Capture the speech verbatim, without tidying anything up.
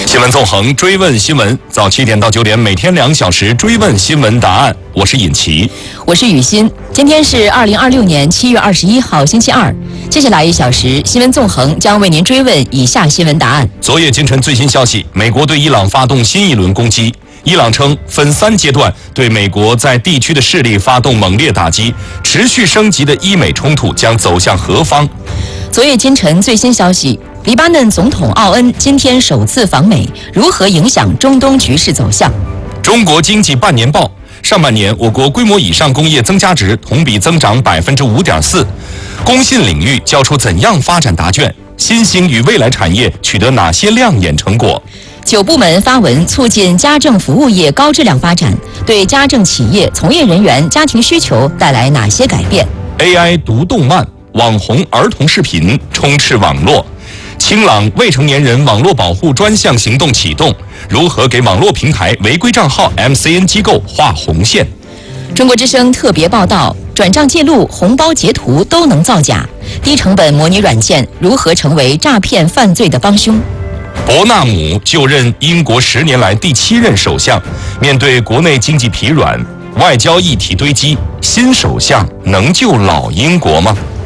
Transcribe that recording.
新闻纵横，追问新闻，早七点到九点，每天两小时追问新闻答案。我是尹奇， 我是雨欣。今天是二零二六年七月二十一号，星期二。接下来一小时，新闻纵横将为您追问以下新闻答案。 昨夜今晨最新消息，美国对伊朗发动新一轮攻击。伊朗称分三阶段对美国在地区的势力发动猛烈打击，持续升级的伊美冲突将走向何方？ 昨夜今晨最新消息，黎巴嫩总统奥恩今天首次访美，如何影响中东局势走向？ 中国经济半年报，上半年我国规模以上工业增加值同比增长百分之五点四，工信领域交出怎样发展答卷？新兴与未来产业取得哪些亮眼成果？ 九部门发文促进家政服务业高质量发展，对家政企业从业人员家庭需求带来哪些改变？ A I 读动漫，网红儿童视频充斥网络。清朗未成年人网络保护专项行动启动，如何给网络平台违规账号 M C N 机构画红线？ 中国之声特别报道：转账记录、红包截图都能造假，低成本模拟软件如何成为诈骗犯罪的帮凶？ 伯纳姆就任英国十年来第七任首相，面对国内经济疲软、外交议题堆积，新首相能救老英国吗？